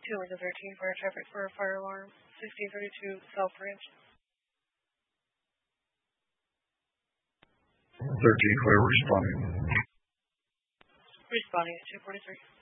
213 fire traffic for a fire alarm. 1632 South Branch. 13 clear responding. Responding at 243.